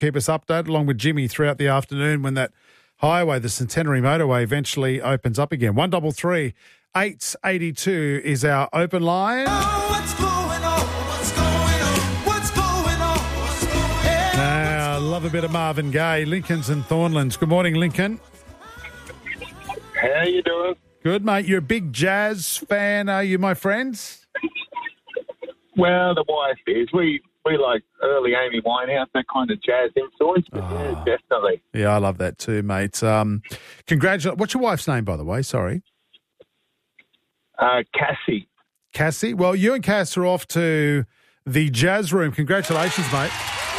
keep us updated along with Jimmy throughout the afternoon when that highway, the Centenary Motorway, eventually opens up again. 133 882 is our open line. Oh, what's going on? What's going on? What's going on? What's going on? I love a bit of Marvin Gaye, Lincolns and Thornlands. Good morning, Lincoln. How you doing? Good, mate. You're a big jazz fan, are you, my friends? Well, the wife is. We like early Amy Winehouse, that kind of jazz influence. But yeah, definitely. Yeah, I love that too, mate. Congratulations. What's your wife's name, by the way? Sorry. Cassie. Cassie. Well, you and Cass are off to the Jazz Room. Congratulations, mate.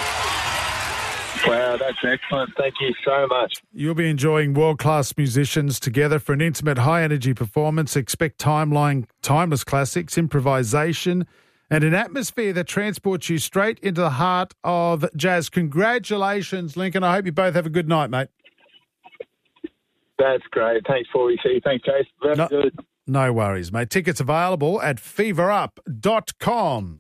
Wow, that's excellent. Thank you so much. You'll be enjoying world-class musicians together for an intimate, high-energy performance. Expect timeless classics, improvisation, and an atmosphere that transports you straight into the heart of jazz. Congratulations, Lincoln. I hope you both have a good night, mate. That's great. Thanks, 4EC. Thanks, Chase. Very good. No worries, mate. Tickets available at feverup.com.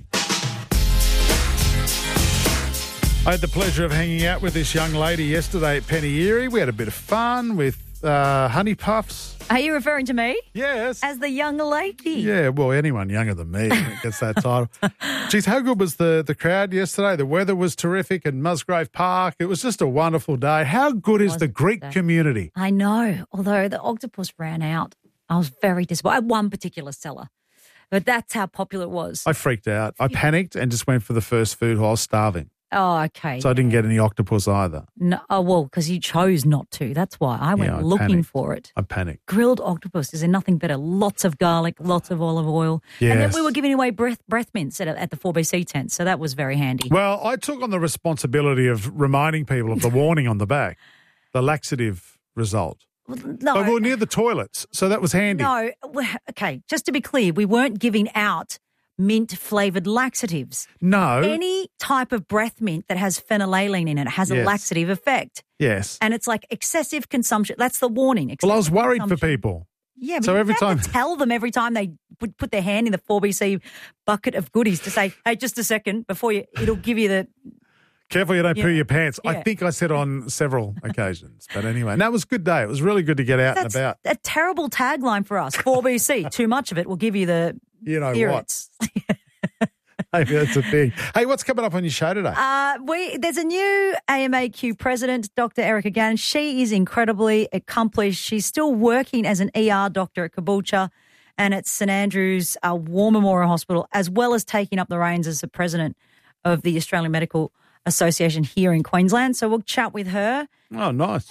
I had the pleasure of hanging out with this young lady yesterday at Penny Erie. We had a bit of fun with honey puffs. Are you referring to me? Yes. As the young lady? Yeah, well, anyone younger than me gets that title. Geez, how good was the crowd yesterday? The weather was terrific in Musgrave Park. It was just a wonderful day. How good is the Greek community? I know, although the octopus ran out. I was very disappointed. I had one particular seller, but that's how popular it was. I freaked out. I panicked and just went for the first food while I was starving. Oh, okay. So I didn't get any octopus either. No, well, because you chose not to. That's why. I went looking for it. I panicked. Grilled octopus. Is there nothing better? Lots of garlic, lots of olive oil. Yes. And then we were giving away breath mints at the 4BC tent, so that was very handy. Well, I took on the responsibility of reminding people of the warning on the back, the laxative result. No. But we were near the toilets, so that was handy. No, okay, just to be clear, we weren't giving out mint-flavoured laxatives. No. Any type of breath mint that has phenylalanine in it has a laxative effect. Yes. And it's like excessive consumption. That's the warning. Well, I was worried for people. Yeah, but so you every have time to tell them every time they put their hand in the 4BC bucket of goodies to say, hey, just a second, before it'll give you the... Careful you don't poo your pants. Yeah. I think I said on several occasions. But anyway, that was a good day. It was really good to get out and about. That's a terrible tagline for us. 4BC, too much of it will give you the... You know spirits. what? Maybe that's a thing. Hey, what's coming up on your show today? There's a new AMAQ president, Dr. Erica Gann. She is incredibly accomplished. She's still working as an ER doctor at Caboolture and at St Andrews War Memorial Hospital, as well as taking up the reins as the president of the Australian Medical Association here in Queensland. So we'll chat with her. Oh, nice.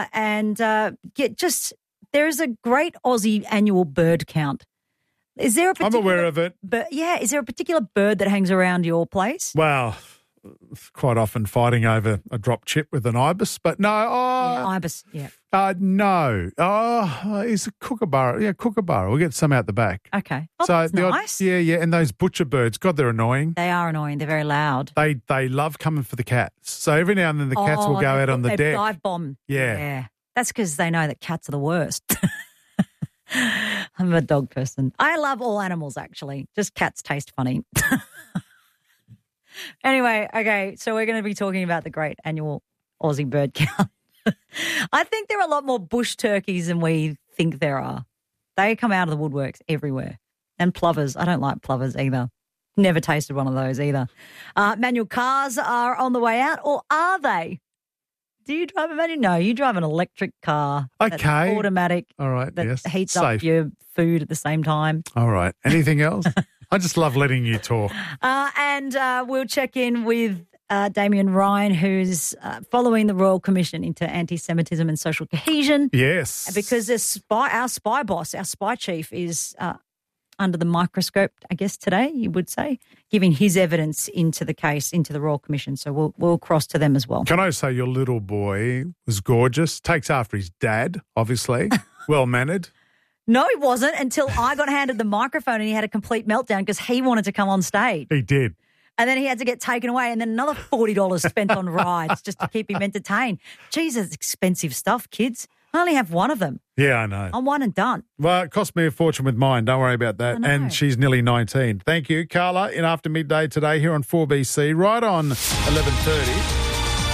There is a great Aussie annual bird count. Is there a particular, I'm aware of it. Is there a particular bird that hangs around your place? Well, quite often fighting over a drop chip with an ibis, but no. Ibis, yeah. No. It's a kookaburra. Yeah, kookaburra. We'll get some out the back. Okay. Oh, that's nice. Yeah. And those butcher birds, God, they're annoying. They are annoying. They're very loud. They love coming for the cats. So every now and then the cats will go out on the deck. They dive bomb. Yeah. That's because they know that cats are the worst. I'm a dog person. I love all animals, actually. Just cats taste funny. Anyway, okay, so we're going to be talking about the great annual Aussie bird count. I think there are a lot more bush turkeys than we think there are. They come out of the woodworks everywhere. And plovers. I don't like plovers either. Never tasted one of those either. Manual cars are on the way out, or are they? Do you drive a manual? No, you drive an electric car. Okay. That's automatic. All right, that heats Safe. up your food at the same time. All right. Anything else? I just love letting you talk. And we'll check in with Damien Ryan, who's following the Royal Commission into anti-Semitism and social cohesion. Yes. Because our spy boss, our spy chief is under the microscope, I guess today, you would say, giving his evidence into the case, into the Royal Commission. So we'll cross to them as well. Can I say your little boy was gorgeous? Takes after his dad, obviously. Well-mannered. No, he wasn't until I got handed the microphone and he had a complete meltdown because he wanted to come on stage. He did. And then he had to get taken away and then another $40 spent on rides just to keep him entertained. Jesus, expensive stuff, kids. I only have one of them. Yeah, I know. I'm one and done. Well, it cost me a fortune with mine. Don't worry about that. I know. And she's nearly 19. Thank you, Carla, in After Midday today here on 4BC, right on 11:30.